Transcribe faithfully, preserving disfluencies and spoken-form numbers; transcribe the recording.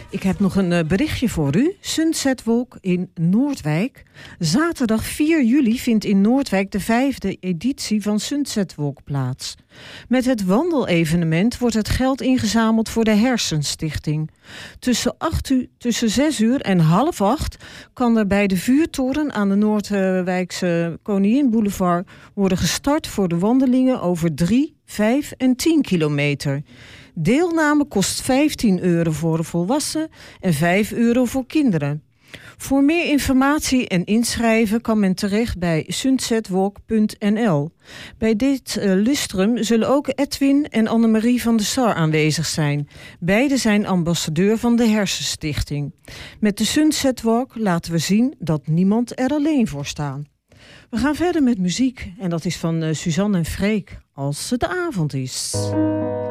Ik heb nog een uh, berichtje voor u. Sunset Walk in Noordwijk. Zaterdag vier juli vindt in Noordwijk de vijfde editie van Sunset Walk plaats. Met het wandelevenement wordt het geld ingezameld voor de Hersenstichting. Tussen, acht uur, tussen zes uur en half acht kan er bij de vuurtoren aan de Noordwijkse Koningin Boulevard worden gestart voor de wandelingen over drie, vijf en tien kilometer. Deelname kost vijftien euro voor volwassenen en vijf euro voor kinderen. Voor meer informatie en inschrijven kan men terecht bij sunsetwalk punt n l. Bij dit uh, lustrum zullen ook Edwin en Annemarie van der Sar aanwezig zijn. Beide zijn ambassadeur van de Hersenstichting. Met de Sunset Walk laten we zien dat niemand er alleen voor staat. We gaan verder met muziek en dat is van uh, Suzanne en Freek, Als het avond is.